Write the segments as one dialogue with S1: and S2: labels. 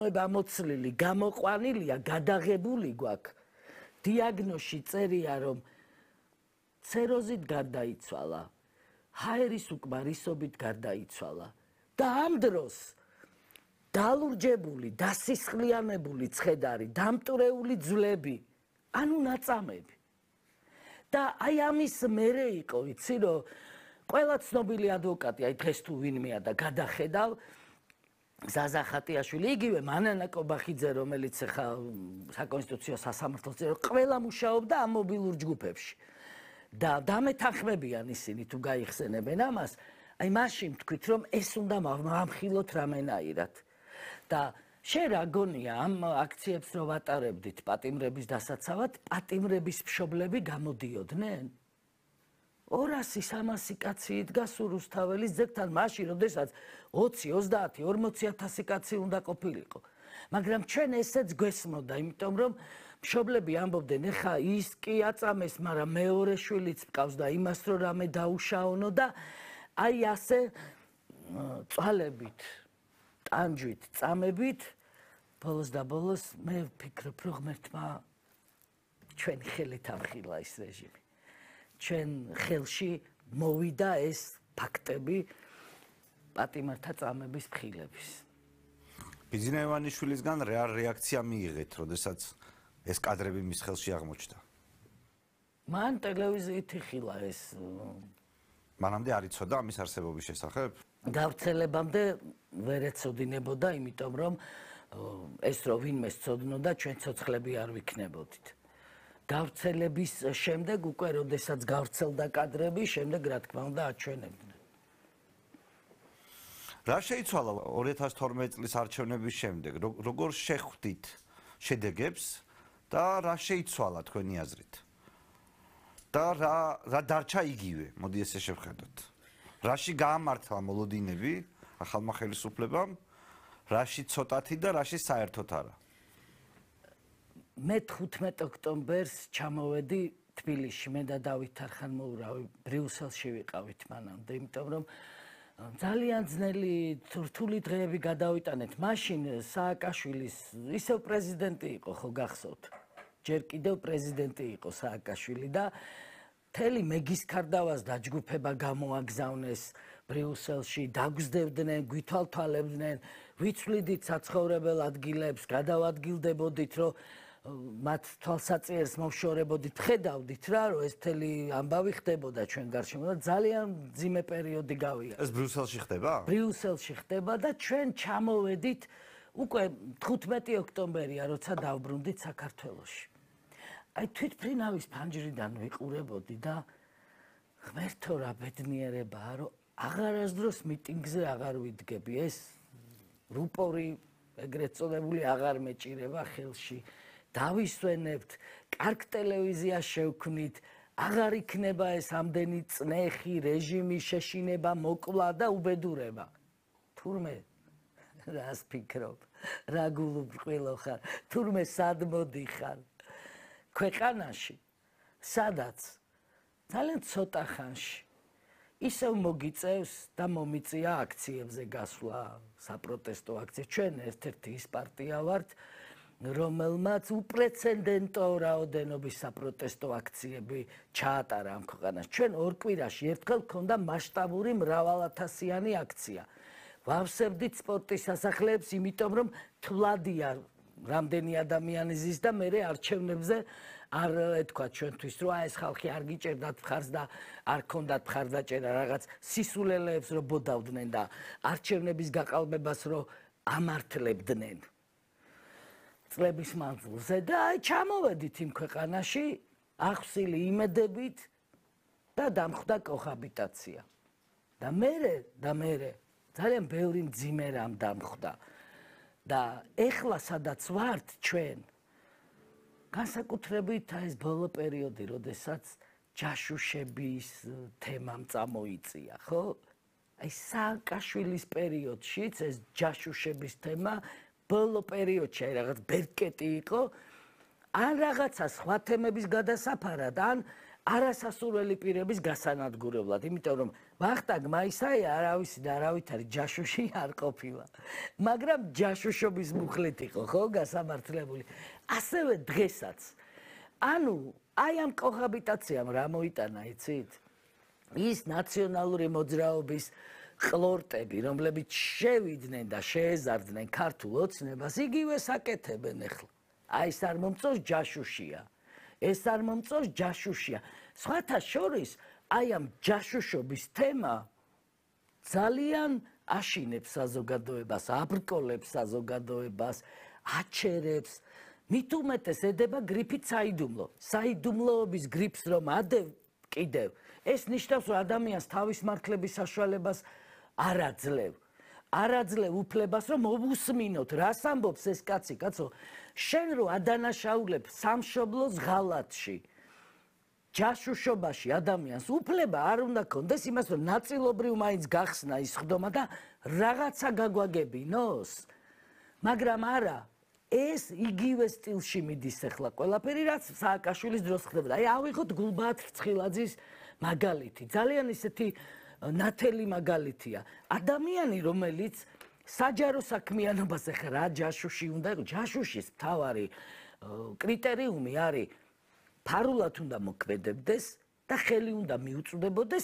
S1: ამოცლილი, გამოყვანილია, გადაღებული გვაქვს. დიაგნოზში წერია, რომ ცეროზით გარდაიცვალა, ჰაერის უკმარისობით გარდაიცვალა და ამ დროს დალურჯებული, დასისხლიანებული ცხედარი, დამტვრეული ძვლები, ანუ ნაწამები. და აი ამის მერე იყო, იცი რომ ყველა ცნობილი ადვოკატი, აი დღეს თუ ვინმეა და გადახედავ ზაზა ხატიაშვილი, იგივე მანანა კობახიძე, რომელიც ახლა საკონსტიტუციო სასამართლოს წევრი, ყველა მუშაობდა ამ მობილურ ჯგუფებში. და დამეთანხმებიან ისინი თუ გაიხსენებენ ამას, აი მაშინ თქვით რომ ეს უნდა მამხილოთ რამენაირად. და შენ რა გონია ამ აქციებს რო ვატარებდით პატიმრების დასაცავად, პატიმრების მშობლები გამოდიოდნენ? 200-300 კაცი იდგა სურუსთაველის ძეგლთან მაშინ, როდესაც 20, 30, 40,000 კაცი უნდა ყოფილიყო. მაგრამ ჩვენ ესეც გვესმოდა, იმიტომ რომ მშობლები ამბობდნენ, ეხა ის კი აწამეს, მაგრამ მეორე შვილიც მყავს და იმას რო რამე დაუშაონო და აი ასე წვალებით, ტანჯვით, წამებით, ბოლოს და ბოლოს მე ვფიქრობ, რომ ღმერთმა ჩვენი ხელით ამხილა ეს რეჟიმი. ჩვენ ხელში მოვიდა ეს ფაქტები პატიმართა წამების მხილების.
S2: ბიძინა ივანიშვილისგან რა რეაქცია მიიღეთ, როდესაც ეს კადრები მის ხელში აღმოჩნდა?
S1: მან ტელევიზიით იხილა ეს.
S2: მანამდე არ იცოდა ამის არსებობის შესახებ?
S1: გავრცელებამდე ვერ ეცოდინებოდა, იმიტომ რომ ეს რო ვინმე სცოდნოდა, ჩვენ ცოცხლები არ ვიქნებოდით. გავრცელების შემდეგ უკვე როდესაც გავრცელდა კადრები, შემდეგ რა თქმა უნდა აჩვენებდნენ.
S2: რა შეიცვალა 2012 წლის არჩევნების შემდეგ? როგორ შეხვდით შედეგებს და რა შეიცვალა თქვენი აზრით? და რა დარჩა იგივე? მოდი ესე შევხედოთ. რაში გაამართლა მოლოდინები ახალმა ხელისუფლებამ, რაში ცოტათი და რაში საერთოდ არა?
S1: მე 15 ოქტომბერს ჩამოვედი თბილისში, მე და დავით არხანმოურავი ბრიუსელში ვიყავით მანამდე, იმიტომ რომ ძალიან ძნელი რთული დღეები გადავიტანეთ. მაშინ სააკაშვილის ისევ პრეზიდენტი იყო, ხო გახსოვთ? ჯერ კიდევ პრეზიდენტი იყო სააკაშვილი და მთელი მეგის ქარდავას დაჯგუფება გამოაგზავნეს ბრიუსელში, დაგზდებდნენ, გვითვალთვალებდნენ, ვიცვლიდით საცხოვრებელ ადგილებს, გადავადგილდებოდით, რომ მათ თვალსაჩინოს მოვშორებოდით, ხედავდით რა, რომ ეს მთელი ამბავი ხდებოდა ჩვენ გარშემო და ძალიან მძიმე პერიოდი გავია.
S2: ეს ბრიუსელში ხდება?
S1: ბრიუსელში ხდება და ჩვენ ჩამოვედით უკვე 15 ოქტომბერია, როცა დავბრუნდით საქართველოში. აი თვითფრინავის ფანჯრიდან ვიყურებოდი და ღმერთო რა ბედნიერებაა, რომ აღარასდროს მიტინგზე აღარ ვიდგები, ეს რუპორი ეგრეთ წოდებული აღარ მეჭირება ხელში. დავისვენებთ, კარგ ტელევიზიას შევქმნით, აღარ იქნება ეს ამდენი წნეხი, რეჟიმი, შეშინება, მოკლა და უბედურება. თურმე რას ფიქრობ, რა გულუბრყვილო ხარ, თურმე სად მოდიხარ? ქვეყანაში, სადაც ძალიან ცოტა ხანში ისევ მოგიწევს და მომიწია აქციებზე გასვლა, საპროტესტო აქციებს. ჩვენ ერთ-ერთი ის პარტია ვართ, რომელმაც უპრეცედენტო რაოდენობის საპროტესტო აქციები ჩაატარა ამ ქვეყანაში. ჩვენ ორ კვირაში ერთხელ გქონდა მასშტაბური მრავალათასიანი აქცია. ვავსებდით სპორტის სასახლეებს, იმიტომ რომ თვლადია რამდენი ადამიანი ზის და მე არჩევნებზე არ ეთქვა ჩვენთვის, რომ ეს ხალხი არ გიჭერდათ მხარს და არ ქონდათ მხარდაჭერა, რაღაც სისულელეებს რო ბოდავდნენ და არჩევნების გაყალბებას რო ამართლებდნენ წლების მანძილზე და აი ჩამოვედით იმ ქვეყანაში ახსილი იმედებით და დამხვდა კოჰაბიტაცია. და მე ძალიან ბევრი მძიმე რამ დამხვდა. და ეხლა სადაც ვართ ჩვენ, განსაკუთრებით ეს ბოლო პერიოდი, როდესაც ჯაშუშების თემამ წამოიწია, ხო? აი სააკაშვილის პერიოდშიც ეს ჯაშუშების თემა ბოლო პერიოდში აი რაღაც ბერკეტი იყო, ან რაღაცა სხვა თემების გადასაფარად, ან არასასურველი პირების გასანადგურებლად, იმიტომ რომ ვახტანგ მაისაია არავისი და არავითარი ჯაშუში არ ყოფილა. მაგრამ ჯაშუშობის მუხლით იყო, ხო, გასამართლებული. ასევე დღესაც. ანუ აი ამ კოჰაბიტაციამ რა მოიტანა, იცით? ის ნაციონალური მოძრაობის ყლორტები, რომლებიც შევიდნენ და შეეზარდნენ ქართულ ოცნებას, იგივე საკეთებენ ახლა. აი ეს არ მომწონს ჯაშუშია. ეს არ მომწონს ჯაშუშია. სხვათა შორის, აი ამ ჯაშუშობის თემა ძალიან აშინებს საზოგადოებას, აბრკოლებს საზოგადოებას, აჩერებს. მით უმეტეს ედება გრიფით საიდუმლო. საიდუმლოობის გრიფს რომ ადევ კიდევ, ეს ნიშნავს, რომ ადამიანს თავის მართლების საშუალებას არ აძლევ. არ აძლევ უფლებას, რომ მოусმინოთ, რას ამბობს ეს კაცი, კაცო. შენ რო ადანაშაულებ სამშობლოს ღალატში, ჯაშუშობაში ადამიანს უფლება არ უნდა კონდეს იმას, რომ ნაწილობრივ მაინც გახსნა ის ხდომა და რაღაცა გაგვაგებინოს. მაგრამ არა, ეს იგივე სტილში მიდის ახლა ყველაფერი, რაც სააკაშვილის დროს ხდებოდა. აი ავიღოთ გულბაათ ფრცხილაძის მაგალითი. ძალიან ისეთი ნათელი მაგალითია. ადამიანი, რომელიც საჯარო საქმიანობას ახლა რა ჯაშუში უნდა იყოს, ჯაშუშის მთავარი კრიტერიუმი არის ფარულად უნდა მოქმედებდეს და ხელი უნდა მიუწვდებოდეს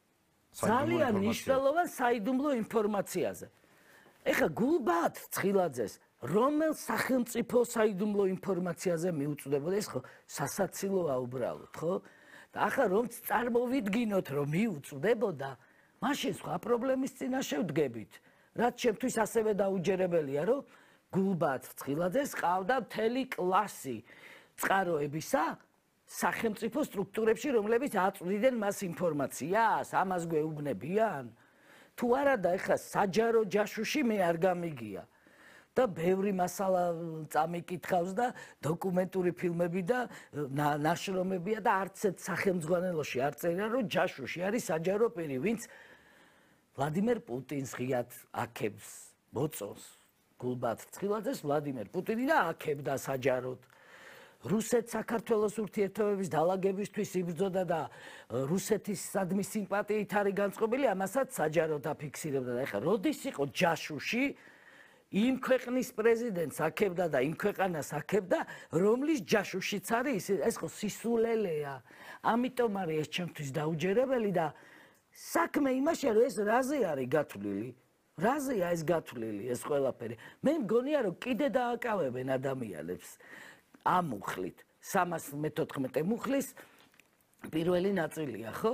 S1: ძალიან მნიშვნელოვან საიდუმლო ინფორმაციაზე. ეხლა გულბაათ ფრცხილაძეს რომელ სახელმწიფო საიდუმლო ინფორმაციაზე მიუწვდებოდა, ეს ხო სასაცილოა უბრალოდ, ხო? და ახლა რომც წარმოვიდგინოთ, რომ მიუწვდებოდა, მაშინ სხვა პრობლემის წინაშე ვდგებით. რაც ჩემთვის ასევე დაუჯერებელია, რომ გულბაათ ფრცხილაძეს ყავდა მთელი კლასი წყაროებისა სახელმწიფო სტრუქტურებში, რომლებიც აწვდიდნენ მას ინფორმაციას, ამას გვეუბნებიან. თუ არა და ეხლა საჯარო ჯაშუში მე არ გამიგია. და ბევრი მასალა წამიკითხავს და დოკუმენტური ფილმები და ნაშრომებია და არც ერთ სახელმძღვანელოში არ წერია, რომ ჯაშუში არის საჯარო პირი, ვინც ვლადიმერ პუტინს ღიად აქებს, მოწონს გულბაათ ფრცხილაძეს ვლადიმერ პუტინი და აქებდა საჯაროდ. რუსეთ-საქართველოს ურთიერთობების დაალაგებისთვის იბრძოდა და რუსეთის სადმი სიმპათიით არის განწყობილი, ამასაც საჯაროდ აფიქსირებდა და ეხლა როდის იყო ჯაშუში იმ ქვეყნის პრეზიდენტს აქებდა და იმ ქვეყანას აქებდა, რომლის ჯაშუშიც არის, ეს ხო სისულელეა. ამიტომ არის ეს ჩემთვის დაუჯერებელი და საქმე იმაშია, რომ ეს რაზე არის გათვლილი? რაზეა ეს გათვლილი, ეს ყველაფერი? მე მგონია, რომ კიდე დააკავებენ ადამიანებს ამ მუხლით. 314 მუხლის პირველი ნაწილია, ხო?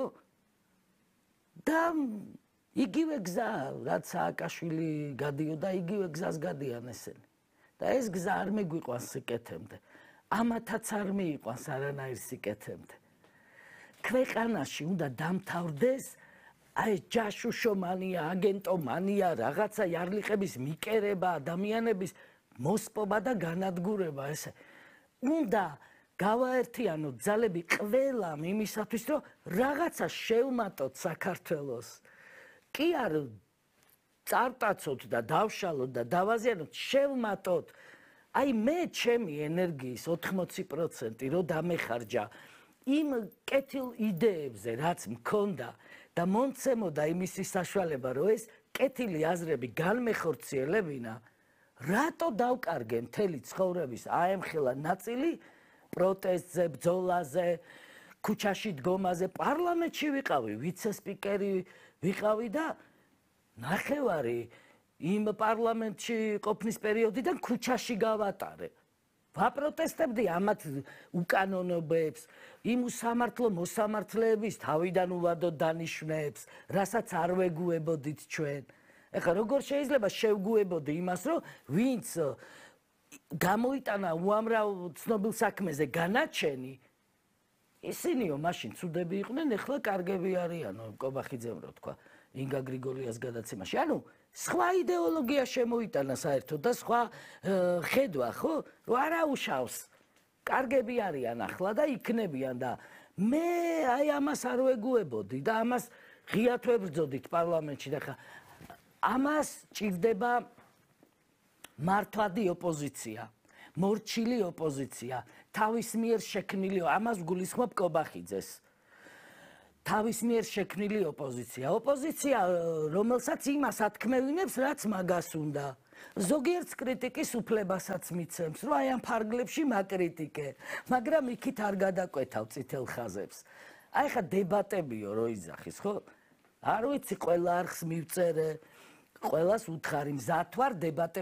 S1: და იგივე გზა, რაც სააკაშვილი გადიოდა, იგივე გზას გადიან ესენი. და ეს გზა არ მეგვიყვანს სიკეთემდე. ამათაც არ მიიყვანს არანაირ სიკეთემდე. ქვეყანაში უნდა დამთავრდეს აი ჯაშუშომანია, აგენტომანია, რაღაცა იარლიყების მიკერება, ადამიანების მოსპობა და განადგურება ესე. უნდა გავაერთიანოთ ძალები ყველამ იმისათვის, რომ რაღაცა შევმატოთ საქართველოს. კი არ წარტაცოთ და დავშალოთ და დავაზიანოთ, შევმატოთ. აი მე ჩემი ენერგიის 80% რო დამეხარჯა იმ კეთილ იდეებზე, რაც მქონდა და მომცემოდა იმის საშუალება, რომ ეს კეთილი აზრები განმეხორციელებინა, რატო დავკარგე მთელი ცხოვრების აემხელა ნაწილი პროტესტზე, ბრძოლაზე, ქუჩაში დგომაზე, პარლამენტში ვიყავი, ვიცე-სპიკერი ვიყავი და ნახევარი იმ პარლამენტში ყოფნის პერიოდიდან ქუჩაში გავატარე. ვაპროტესტებდი ამათ უკანონობებს, იმ უსამართლო მოსამართლეების თავიდან ულადოდ დანიშვნებს, რასაც არ ვეგუებოდით ჩვენ. ეხლა როგორ შეიძლება შევგუებოდი იმას, რომ ვინც გამოიტანა უამრავ ცნობილ საქმეზე განაჩენი, ისინიო მაშინ ცუდები იყვნენ, ეხლა კარგები არიანო, კობახიძემ რო თქვა, ინგა გრიგოლიას გადაცემაში. ანუ სხვა იდეოლოგია შემოიტანა საერთოდ და სხვა ხედვა, ხო? რომ არაუშავს. კარგები არიან ახლა და იქნებიან და მე აი ამას არ ვეგუებოდი და ამას ღიად ვებრძოდით პარლამენტში და ხა ამას ჭირდება მართლადი ოპოზიცია, მორჩილი ოპოზიცია, თავის მიერ შექმნილი, ამას გულისხმობ კობახიძეს. თავის მიერ შექმნილი ოპოზიცია. ოპოზიცია, რომელსაც იმას ათქმევინებს, რაც მაგას უნდა. ზოგიერთ კრიტიკის უფლებასაც მიცემს, რომ აი ამ ფარგლებში მაკრიტიკე, მაგრამ იქით არ გადაკვეთავ წითელ ხაზებს. აი ხა დებატებიო რო იძახის, ხო? არ ვიცი, ყველა არხს მივწერე, ყველას უთხარი, მზად ვარ დებატები